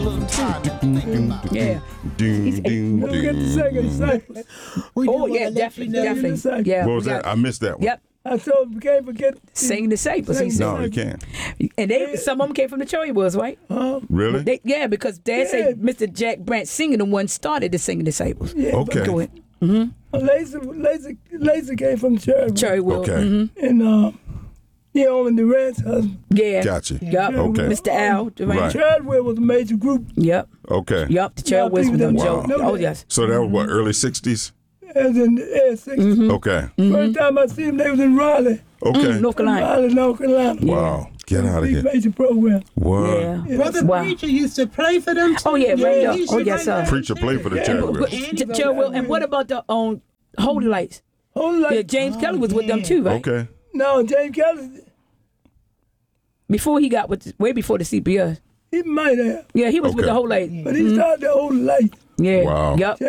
all of them too. Yeah. Ding, ding, Don't get the second disciples. Oh yeah, definitely. Yeah. What was that? I missed that one. Yep. I told him, can't forget. Singing disciples. He said. No, you can't. And some of them came from the Cherry Wheels, right? Really? Because Dad said Mr. Jack Branch singing the one started the Singing Disciples. Yeah, Okay. Go ahead. Laser came from Cherry Wheel. Okay. And he owned Durant's husband. Yeah. Gotcha. Yep. Okay. Mr. Al Durant. Right. Treadwell was a major group. Yep. Okay. Yep. The Cherry Wheels with them. Wow. Joe. Oh yes. So that was what, early 60s? As in the 60s. Okay. First time I seen them, they was in Raleigh. Okay. North Carolina. Raleigh, North Carolina. Wow. Get out of Big here. major program. What? Yeah. Brother Wow. Preacher used to play for them too. Oh yeah, right up. he used Oh to yes, play sir. Preacher play for the Cherry Wheels. Cherry Wheel. And what about the Holy Lights? Whole life. Yeah, James Kelly was with them too, right? Okay. No, James Kelly, Before he got way before the CPS. he might have. Yeah, he was with Okay. the Whole Lights. But he started the whole life. Yeah. Wow. Yep.